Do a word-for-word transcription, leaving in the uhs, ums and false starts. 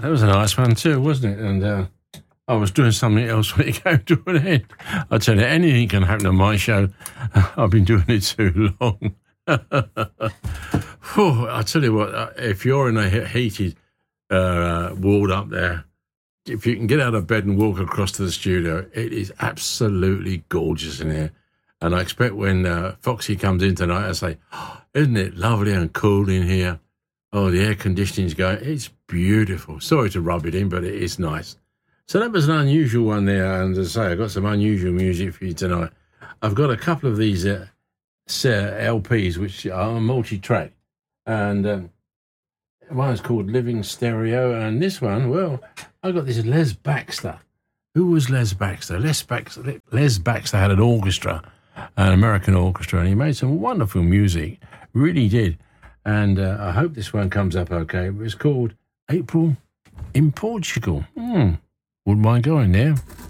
that was a nice one too, wasn't it? And uh, I was doing something else when it came to an end. I tell you, anything can happen on my show. I've been doing it too long. Whew, I tell you what, if you're in a heated uh, ward up there, if you can get out of bed and walk across to the studio, it is absolutely gorgeous in here. And I expect when uh, Foxy comes in tonight, I say, oh, isn't it lovely and cool in here? Oh, the air conditioning's going. It's beautiful. Sorry to rub it in, but it is nice. So that was an unusual one there. And as I say, I've got some unusual music for you tonight. I've got a couple of these uh, L Ps, which are multi-track. And um, one's called Living Stereo. And this one, well, I got this Les Baxter. Who was Les Baxter? Les Baxter, Les Baxter had an orchestra, an American orchestra, and he made some wonderful music. Really did. And uh, I hope this one comes up okay. It's called April in Portugal. Hmm. Wouldn't mind going there.